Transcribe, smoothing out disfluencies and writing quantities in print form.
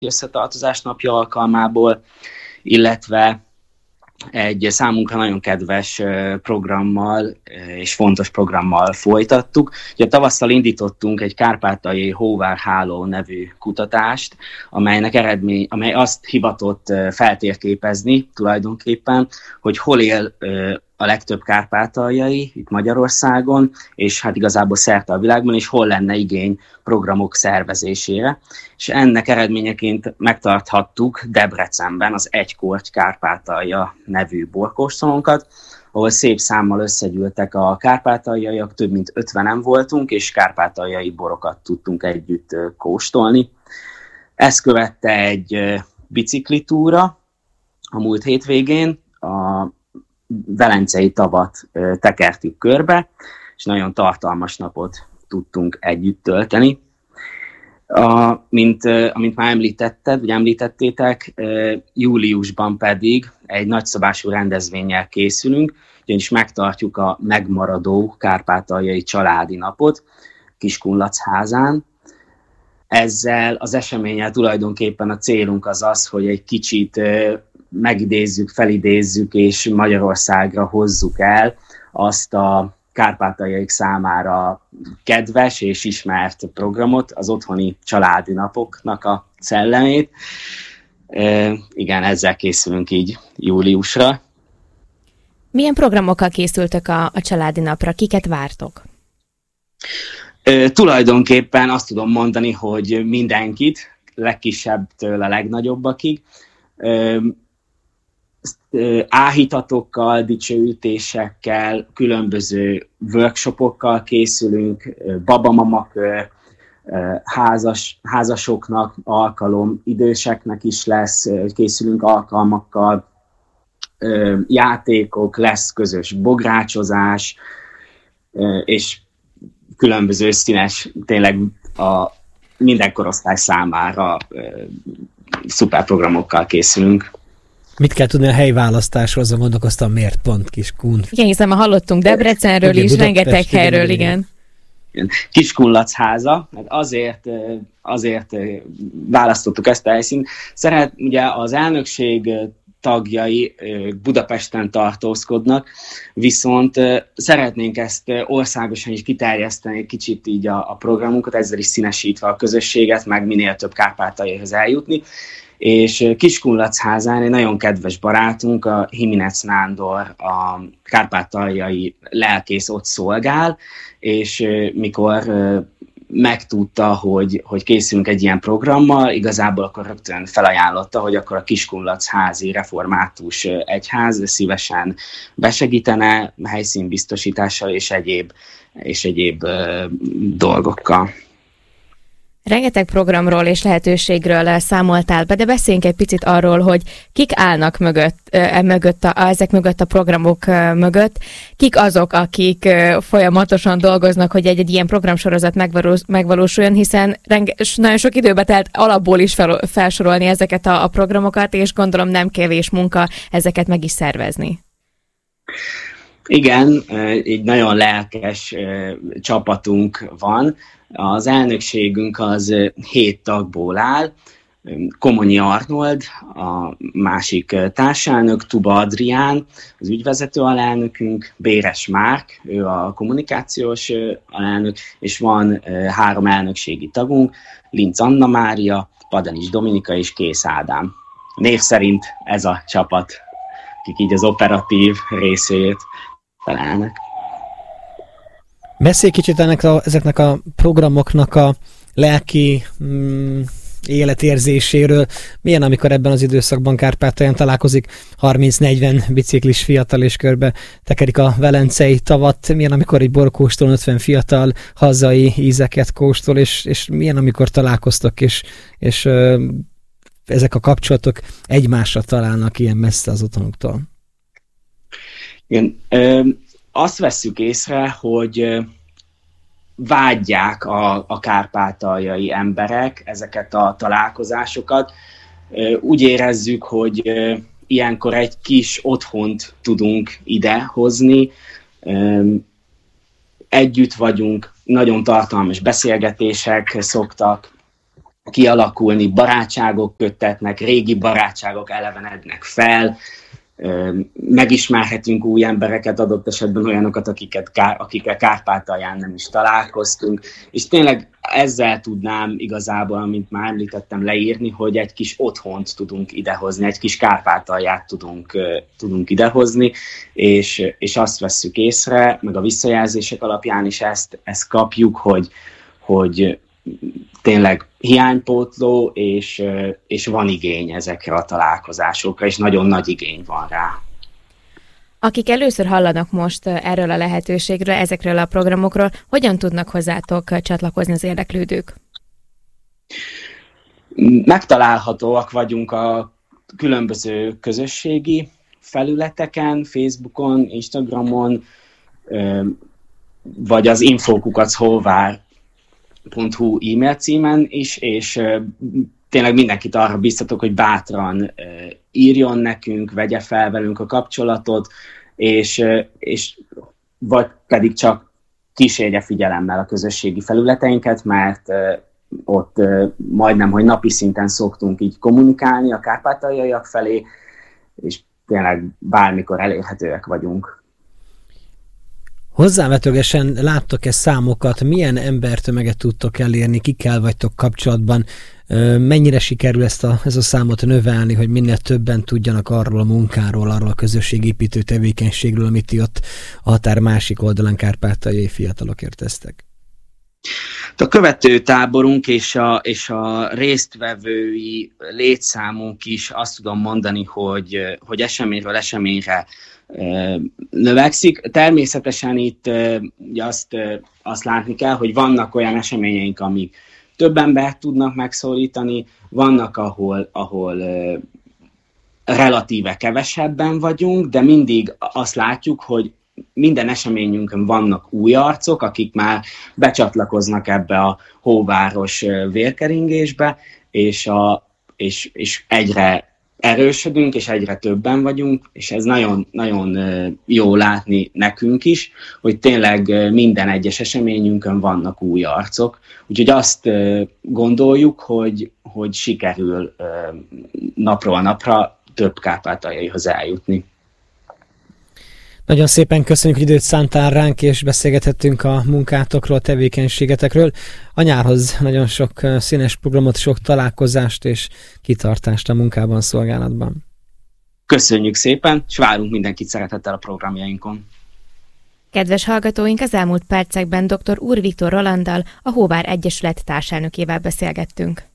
összetartozás napja alkalmából, illetve egy számunkra nagyon kedves programmal és fontos programmal folytattuk. Ugye tavasszal indítottunk egy kárpátaljai hóvárháló nevű kutatást, amely azt hivatott feltérképezni tulajdonképpen, hogy hol él a legtöbb kárpátaljai itt Magyarországon, és hát igazából szerte a világban, és hol lenne igény programok szervezésére. És ennek eredményeként megtarthattuk Debrecenben az Egy Korty Kárpátalja nevű borkóstolónkat, ahol szép számmal összegyűltek a kárpátaljaiak, több mint 50-en voltunk, és kárpátaljai borokat tudtunk együtt kóstolni. Ezt követte egy biciklitúra a múlt hétvégén, a Velencei tavat tekertük körbe, és nagyon tartalmas napot tudtunk együtt tölteni. Amint már említettétek, júliusban pedig egy nagyszabású rendezvénnyel készülünk, ugyanis megtartjuk a megmaradó kárpátaljai családi napot Kiskunlacházán. Ezzel az eseménnyel tulajdonképpen a célunk az, hogy egy kicsit megidézzük, felidézzük és Magyarországra hozzuk el azt a kárpátaljaik számára kedves és ismert programot, az otthoni családi napoknak a szellemét. Igen, ezzel készülünk így júliusra. Milyen programokkal készültök a családi napra? Kiket vártok? Tulajdonképpen azt tudom mondani, hogy mindenkit, legkisebbtől a legnagyobbakig. Áhítatokkal, dicsőítésekkel, különböző workshopokkal készülünk, babamamakör, házasoknak alkalom, időseknek is lesz, készülünk alkalmakkal, játékok, lesz közös bográcsozás, és különböző színes, tényleg a minden korosztály számára szuper programokkal készülünk. Mit kell tudni a helyválasztásról, azon gondolkoztam, miért pont Kiskun? Igen, hiszen ma hallottunk Debrecenről is, rengeteg helyről, igen. Kiskunlachháza, azért választottuk ezt a helyszínt. Ugye az elnökség tagjai Budapesten tartózkodnak, viszont szeretnénk ezt országosan is kiterjeszteni kicsit így a programunkat, ezzel is színesítve a közösséget, meg minél több kárpátaljaihoz eljutni. És Kiskunlacházán egy nagyon kedves barátunk, a Himinec Nándor, a kárpátaljai lelkész ott szolgál, és mikor megtudta, hogy készülünk egy ilyen programmal, igazából akkor rögtön felajánlotta, hogy akkor a Kiskunlachházi Református Egyház szívesen besegítene helyszínbiztosítással és egyéb dolgokkal. Rengeteg programról és lehetőségről számoltál be, de beszéljünk egy picit arról, hogy kik állnak ezek mögött a programok mögött, kik azok, akik folyamatosan dolgoznak, hogy egy ilyen programsorozat megvalósuljon, hiszen nagyon sok időbe telt alapból is felsorolni ezeket a programokat, és gondolom nem kevés munka ezeket meg is szervezni. Igen, egy nagyon lelkes csapatunk van. Az elnökségünk az 7 tagból áll. Komonyi Arnold, a másik társelnök, Tuba Adrián, az ügyvezető alelnökünk, Béres Márk, ő a kommunikációs alelnök, és van 3 elnökségi tagunk, Linc Anna Mária, Padenis Dominika és Kész Ádám. Név szerint ez a csapat, akik így az operatív részét felelnek. Beszélj kicsit ezeknek a programoknak a lelki életérzéséről. Milyen, amikor ebben az időszakban Kárpátalján találkozik 30-40 biciklis fiatal, és körbe tekerik a Velencei tavat? Milyen, amikor egy borkóstolón 50 fiatal hazai ízeket kóstol, és milyen, amikor találkoztok, és ezek a kapcsolatok egymásra találnak ilyen messze az otthonuktól? Igen, azt vesszük észre, hogy vágyják a kárpátaljai emberek ezeket a találkozásokat. Úgy érezzük, hogy ilyenkor egy kis otthont tudunk idehozni. Együtt vagyunk, nagyon tartalmas beszélgetések szoktak kialakulni, barátságok köttetnek, régi barátságok elevenednek fel, megismerhetünk új embereket, adott esetben olyanokat, akikkel Kárpátalján nem is találkoztunk, és tényleg ezzel tudnám igazából, amit már említettem, leírni, hogy egy kis otthont tudunk idehozni, egy kis Kárpátalját tudunk idehozni, és azt vesszük észre, meg a visszajelzések alapján is ezt kapjuk, hogy tényleg hiánypótló, és van igény ezekre a találkozásokra, és nagyon nagy igény van rá. Akik először hallanak most erről a lehetőségről, ezekről a programokról, hogyan tudnak hozzátok csatlakozni az érdeklődők? Megtalálhatóak vagyunk a különböző közösségi felületeken, Facebookon, Instagramon, vagy az info@holvár.hu e-mail címen is, és tényleg mindenkit arra biztatok, hogy bátran írjon nekünk, vegye fel velünk a kapcsolatot, és vagy pedig csak kísérje figyelemmel a közösségi felületeinket, mert ott majdnem, hogy napi szinten szoktunk így kommunikálni a kárpátaljaiak felé, és tényleg bármikor elérhetőek vagyunk. Hozzávetőlegesen láttok-e számokat, milyen embertömeget tudtok elérni, kikkel vagytok kapcsolatban, mennyire sikerül ez a számot növelni, hogy minél többen tudjanak arról a munkáról, arról a közösségépítő tevékenységről, amit ti ott a határ másik oldalán kárpátaljai fiatalokért tesztek? A követőtáborunk és a résztvevői létszámunk is azt tudom mondani, hogy eseményről eseményre növekszik. Természetesen itt ugye azt látni kell, hogy vannak olyan eseményeink, amik több embert tudnak megszólítani, vannak, ahol relatíve kevesebben vagyunk, de mindig azt látjuk, hogy minden eseményünkön vannak új arcok, akik már becsatlakoznak ebbe a hóváros vérkeringésbe, és egyre erősödünk, és egyre többen vagyunk, és ez nagyon, nagyon jó látni nekünk is, hogy tényleg minden egyes eseményünkön vannak új arcok. Úgyhogy azt gondoljuk, hogy sikerül napról napra több kárpátaljaihoz eljutni. Nagyon szépen köszönjük, hogy időt szántál ránk, és beszélgethettünk a munkátokról, a tevékenységetekről. A nyárhoz nagyon sok színes programot, sok találkozást és kitartást a munkában, szolgálatban. Köszönjük szépen, és várunk mindenkit szeretettel a programjainkon. Kedves hallgatóink, az elmúlt percekben dr. Úr Viktor Rolanddal, a Hóvár Egyesület társelnökével beszélgettünk.